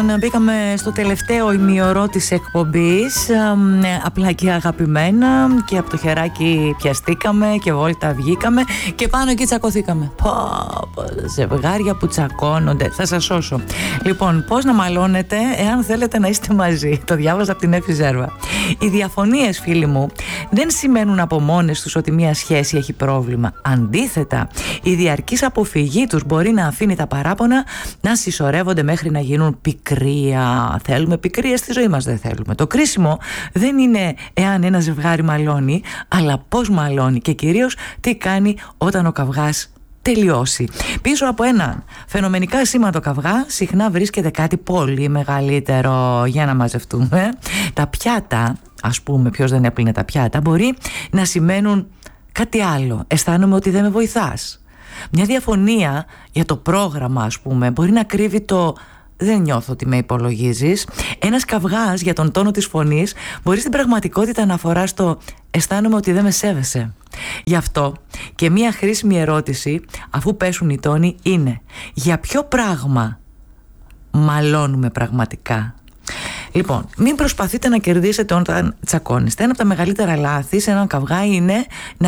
Λοιπόν, μπήκαμε στο τελευταίο ημιωρό της εκπομπής. Απλά και αγαπημένα. Και από το χεράκι πιαστήκαμε και βόλτα βγήκαμε. Και πάνω εκεί τσακωθήκαμε. Ζευγάρια που τσακώνονται. Θα σας σώσω. Λοιπόν, πώς να μαλώνετε εάν θέλετε να είστε μαζί. Το διάβαζα από την Εφη Ζέρβα. Οι διαφωνίες, φίλοι μου, δεν σημαίνουν από μόνες τους ότι μια σχέση έχει πρόβλημα. Αντίθετα, η διαρκής αποφυγή τους μπορεί να αφήνει τα παράπονα να συσσωρεύονται μέχρι να γίνουν πικρία. Θέλουμε πικρία στη ζωή μας? Δεν θέλουμε. Το κρίσιμο δεν είναι εάν ένα ζευγάρι μαλώνει, αλλά πώς μαλώνει και κυρίως τι κάνει όταν ο καυγάς τελειώσει. Πίσω από ένα φαινομενικά σήματο καυγά συχνά βρίσκεται κάτι πολύ μεγαλύτερο. Για να μαζευτούμε. Τα πιάτα, ας πούμε, ποιος δεν έπλυνε τα πιάτα, μπορεί να σημαίνουν κάτι άλλο. Αισθάνομαι ότι δεν με βοηθάς. Μια διαφωνία για το πρόγραμμα, ας πούμε, μπορεί να κρύβει το «δεν νιώθω ότι με υπολογίζεις». Ένας καυγάς για τον τόνο της φωνής μπορεί στην πραγματικότητα να αφορά στο «αισθάνομαι ότι δεν με σέβεσαι». Γι' αυτό και μια χρήσιμη ερώτηση, αφού πέσουν οι τόνοι, είναι για ποιο πράγμα μαλώνουμε πραγματικά? Λοιπόν, μην προσπαθείτε να κερδίσετε όταν τσακώνεστε. Ένα από τα μεγαλύτερα λάθη σε έναν καυγά είναι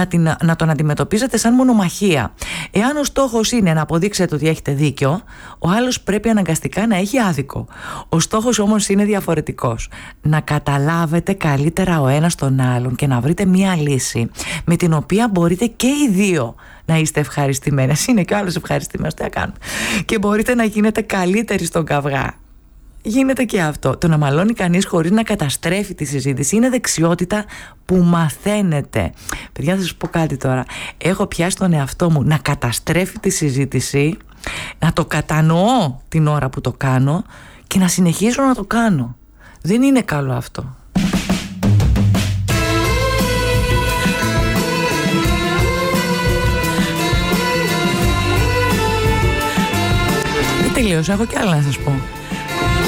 να τον αντιμετωπίζετε σαν μονομαχία. Εάν ο στόχος είναι να αποδείξετε ότι έχετε δίκιο, ο άλλος πρέπει αναγκαστικά να έχει άδικο. Ο στόχος όμως είναι διαφορετικός. Να καταλάβετε καλύτερα ο ένας τον άλλον και να βρείτε μία λύση με την οποία μπορείτε και οι δύο να είστε ευχαριστημένοι. Είναι και ο άλλος ευχαριστημένος, τι θα κάνουμε. Και μπορείτε να γίνετε καλύτεροι στον καυγά. Γίνεται και αυτό. Το να μαλώνει κανείς χωρίς να καταστρέφει τη συζήτηση είναι δεξιότητα που μαθαίνετε. Παιδιά, θα σας πω κάτι τώρα. Έχω πιάσει τον εαυτό μου να καταστρέφει τη συζήτηση, να το κατανοώ την ώρα που το κάνω και να συνεχίζω να το κάνω. Δεν είναι καλό αυτό. Δεν τελείωσα, έχω κι άλλα να σας πω.